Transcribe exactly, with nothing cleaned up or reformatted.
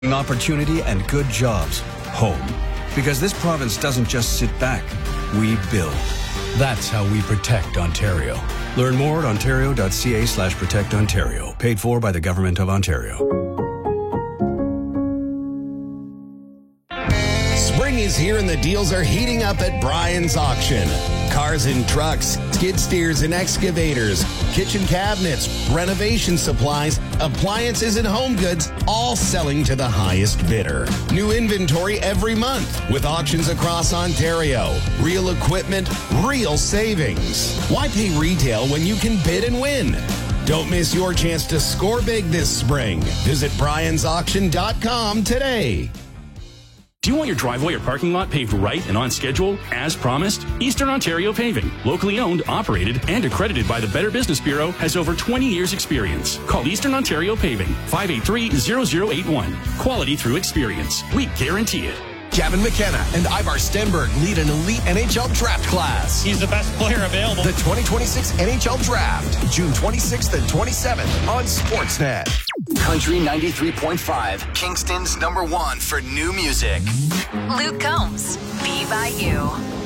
Opportunity and good jobs. Home. Because this province doesn't just sit back. We build. That's how we protect Ontario. Learn more at ontario.ca slash protect Ontario. Paid for by the Government of Ontario. Spring is here and the deals are heating up at Brian's Auction. Cars and trucks, skid steers and excavators, kitchen cabinets, renovation supplies, appliances and home goods, all selling to the highest bidder. New inventory every month with auctions across Ontario. Real equipment, real savings. Why pay retail when you can bid and win? Don't miss your chance to score big this spring. Visit Brians Auction dot com today. Do you want your driveway or parking lot paved right and on schedule, as promised? Eastern Ontario Paving, locally owned, operated, and accredited by the Better Business Bureau, has over twenty years experience. Call Eastern Ontario Paving, five eight three, zero zero eight one. Quality through experience. We guarantee it. Gavin McKenna and Ivar Stenberg lead an elite N H L draft class. He's the best player available. The twenty twenty-six N H L Draft, June twenty-sixth and twenty-seventh on Sportsnet. Country ninety-three point five, Kingston's number one for new music. Luke Combs, Be By You.